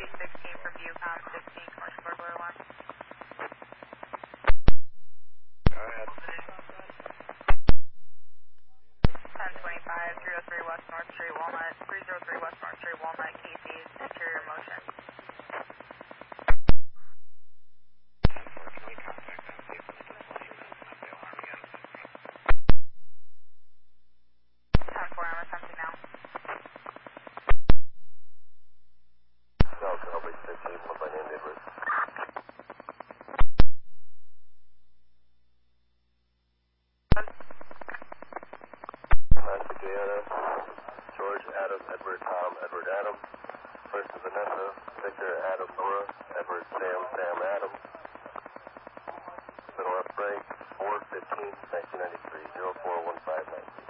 16 from Viewcom, 16 commercial burglar alarm. Go ahead. 1025, 303 West North Street, Walnut, 303 West North Street, Walnut, Casey's, interior motion. Unfortunately, contact them, see if it's the 20 minutes and if they alarm again. 10-4, I'm attempting now. No, Cobra 16, one by name Edward. Nancy George, Adam, Edward, Tom, Edward, Adam. First to Vanessa, Victor, Adam, Nora, Edward, Sam, Sam, Adam. Middle left break, 4-15, 1993, 041519.